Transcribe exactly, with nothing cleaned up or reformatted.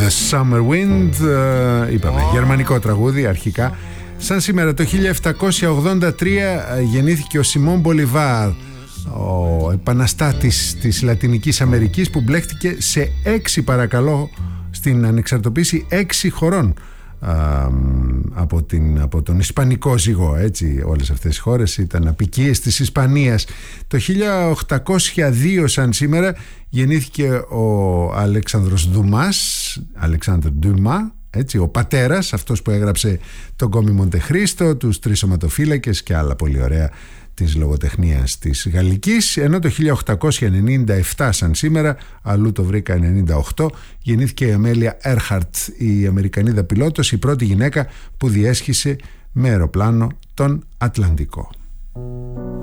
Summer Wind, είπαμε, γερμανικό τραγούδι αρχικά. Σαν σήμερα το χίλια επτακόσια ογδόντα τρία γεννήθηκε ο Σιμών Μπολιβάρ, ο επαναστάτης της Λατινικής Αμερικής, που μπλέχτηκε σε έξι, παρακαλώ, στην ανεξαρτοποίηση έξι χωρών α, από, την, από τον Ισπανικό ζυγό, έτσι. Όλες αυτές οι χώρες ήταν αποικίες της Ισπανίας. Το χίλια οκτακόσια δύο σαν σήμερα γεννήθηκε ο Αλέξανδρος Δουμάς, Αλεξάνδρ Ντουμά, έτσι, ο πατέρας, αυτός που έγραψε τον Κόμι Μοντεχρίστο, τους Τρεις Σωματοφύλακες και άλλα πολύ ωραία της λογοτεχνίας της Γαλλικής. Ενώ το χίλια οκτακόσια ενενήντα επτά σαν σήμερα, αλλού το βρήκα ενενήντα οκτώ, γεννήθηκε η Αμέλια Έρχαρτ, η Αμερικανίδα πιλότος, η πρώτη γυναίκα που διέσχισε με αεροπλάνο τον Ατλαντικό.